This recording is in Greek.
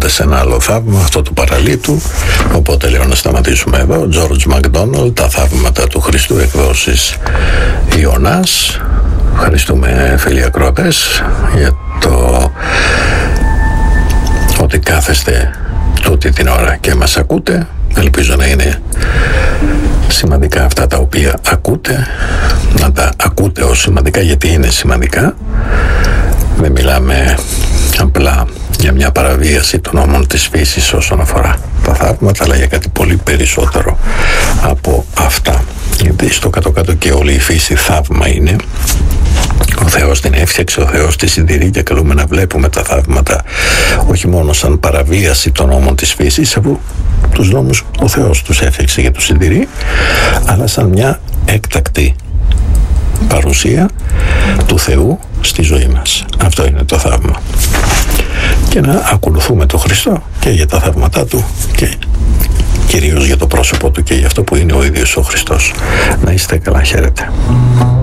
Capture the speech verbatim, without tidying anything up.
σε ένα άλλο θαύμα, αυτό του παραλίτου. Οπότε λέω να σταματήσουμε εδώ. George MacDonald, τα θαύματα του Χριστού, εκδόσεις Ιωνάς. Ευχαριστούμε φίλοι ακροατές για το ότι κάθεστε τούτη την ώρα και μας ακούτε. Ελπίζω να είναι σημαντικά αυτά τα οποία ακούτε, να τα ακούτε ως σημαντικά, γιατί είναι σημαντικά. Δεν μιλάμε απλά για μια παραβίαση των νόμων της φύσης όσον αφορά τα θαύματα, αλλά για κάτι πολύ περισσότερο από αυτά. Γιατί στο κάτω-κάτω και όλη η φύση θαύμα είναι. Ο Θεός την έφτιαξε, ο Θεός τη συντηρεί και καλούμε να βλέπουμε τα θαύματα όχι μόνο σαν παραβίαση των νόμων της φύσης, αφού τους νόμους ο Θεός τους έφτιαξε και τους συντηρεί, αλλά σαν μια έκτακτη παρουσία του Θεού στη ζωή μας. Αυτό είναι το θαύμα. Και να ακολουθούμε τον Χριστό και για τα θαύματά Του και κυρίως για το πρόσωπο Του και για αυτό που είναι ο ίδιος ο Χριστός. Να είστε καλά, χαίρετε.